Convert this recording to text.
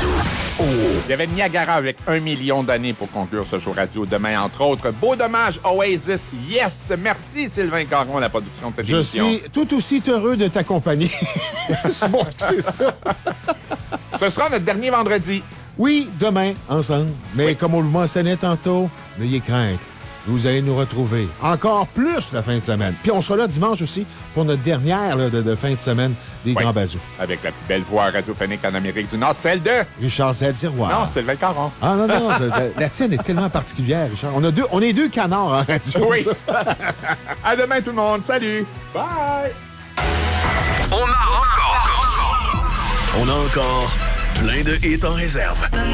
radio. Oh! Il y avait Niagara avec 1 million d'années pour conclure ce show radio. Demain, entre autres, Beau Dommage, Oasis, Yes! Merci Sylvain Caron à la production de cette émission. Je suis tout aussi heureux de t'accompagner. Bon, c'est ça. Ce sera notre dernier vendredi. Oui, demain, ensemble. Mais comme on le mentionnait tantôt, n'ayez crainte. Vous allez nous retrouver encore plus la fin de semaine. Puis on sera là dimanche aussi pour notre dernière là, de fin de semaine des Grands Bazous. Avec la plus belle voix radiophonique en Amérique du Nord, celle de... Richard Zadiroir. Non, Sylvain Caron. Ah non, la tienne est tellement particulière, Richard. On est deux canards en radio. Oui. À demain tout le monde. Salut. Bye. On a encore plein de hits en réserve.